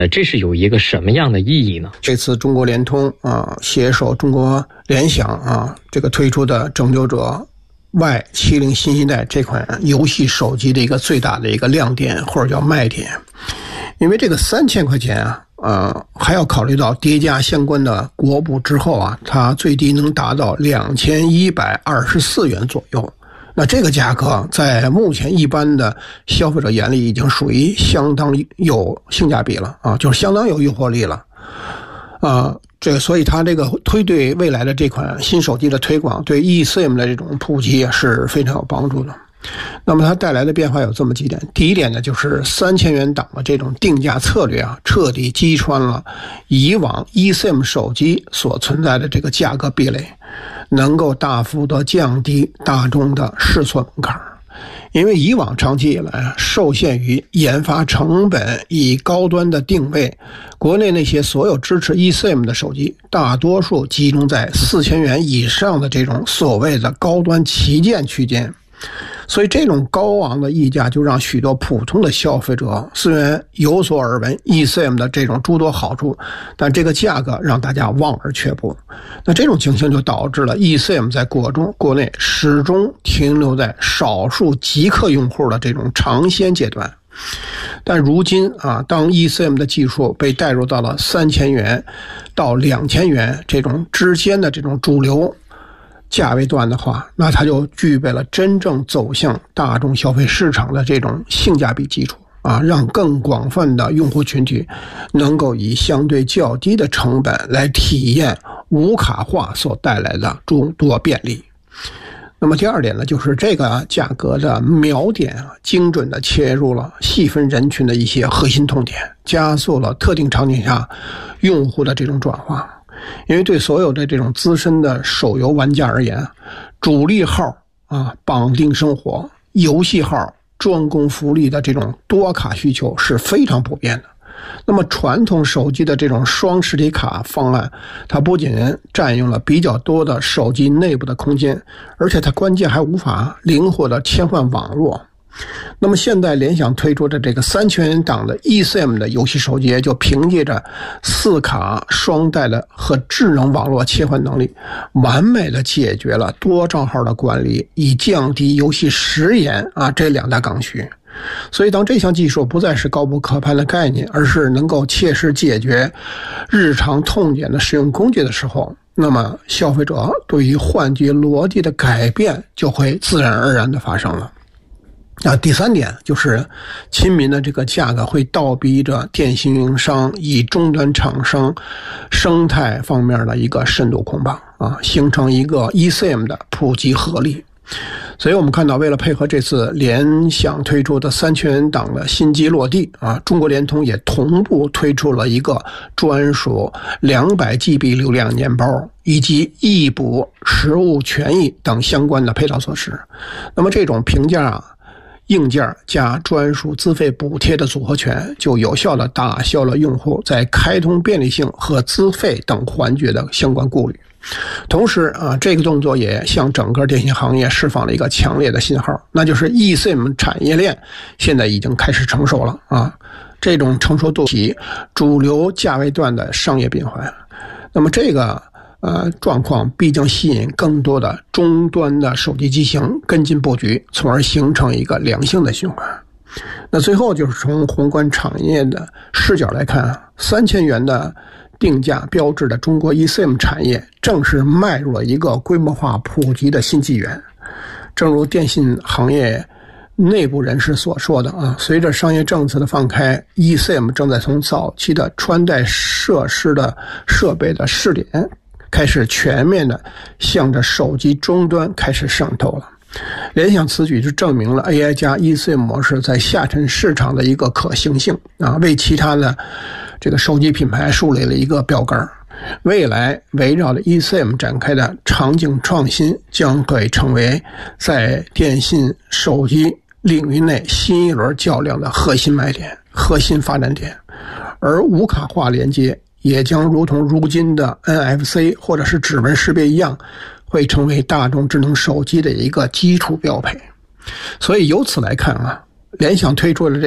这是有一个什么样的意义呢？ 这次中国联通携手中国联想这个推出的拯救者Y70新一代这款游戏手机的一个最大的一个亮点或者叫卖点，因为这个3000块钱还要考虑到叠加相关的国补之后它最低能达到2124元左右。那这个价格在目前一般的消费者眼里已经属于相当有性价比了就是相当有诱惑力了所以它这个对未来的这款新手机的推广，对 eSIM 的这种普及是非常有帮助的。那么它带来的变化有这么几点。第一点呢，就是3000元档的这种定价策略彻底击穿了以往 eSIM 手机所存在的这个价格壁垒，能够大幅的降低大众的试错门槛。因为以往长期以来受限于研发成本以高端的定位，国内那些所有支持 eSIM 的手机大多数集中在4000元以上的这种所谓的高端旗舰区间，所以这种高昂的溢价就让许多普通的消费者虽然有所耳闻 eSIM 的这种诸多好处，但这个价格让大家望而却步。那这种情形就导致了 eSIM 在国内始终停留在少数极客用户的这种尝鲜阶段。但如今当 eSIM 的技术被带入到了3000元到2000元这种之间的这种主流价位段的话，那它就具备了真正走向大众消费市场的这种性价比基础让更广泛的用户群体能够以相对较低的成本来体验无卡化所带来的诸多便利。那么第二点呢，就是这个价格的瞄点精准的切入了细分人群的一些核心痛点，加速了特定场景下用户的这种转化。因为对所有的这种资深的手游玩家而言，主力号绑定生活，游戏号专攻福利的这种多卡需求是非常普遍的。那么传统手机的这种双实体卡方案，它不仅占用了比较多的手机内部的空间，而且它关键还无法灵活的切换网络。那么现在联想推出的这个3000元档的 eSIM 的游戏手机，就凭借着4卡双待的和智能网络切换能力，完美的解决了多账号的管理以降低游戏时延这两大刚需。所以当这项技术不再是高不可攀的概念，而是能够切实解决日常痛点的使用工具的时候，那么消费者对于换机逻辑的改变就会自然而然的发生了。第三点就是亲民的这个价格会倒逼着电信运营商以终端厂商生态方面的一个深度捆绑形成一个 eSIM 的普及合力。所以我们看到，为了配合这次联想推出的3000元档的新机落地中国联通也同步推出了一个专属200GB 流量年包以及易补实物权益等相关的配套措施。那么这种评价硬件加专属资费补贴的组合拳，就有效地打消了用户在开通便利性和资费等环节的相关顾虑。同时这个动作也向整个电信行业释放了一个强烈的信号，那就是 eSIM 产业链现在已经开始成熟了这种成熟度起主流价位段的商业闭环。那么这个状况必将吸引更多的终端的手机机型跟进布局，从而形成一个良性的循环。那最后就是从宏观产业的视角来看，3000元的定价标志的中国 eSIM 产业正是迈入了一个规模化普及的新纪元。正如电信行业内部人士所说的随着商业政策的放开， eSIM 正在从早期的穿戴设施的设备的试点开始全面的向着手机终端开始渗透了。联想此举就证明了 AI 加 eSIM 模式在下沉市场的一个可行性为其他的这个手机品牌树立了一个标杆。未来围绕着 eSIM 展开的场景创新将会成为在电信手机领域内新一轮较量的核心卖点、核心发展点。而无卡化连接也将如同如今的 NFC 或者是指纹识别一样，会成为大众智能手机的一个基础标配。所以由此来看联想推出的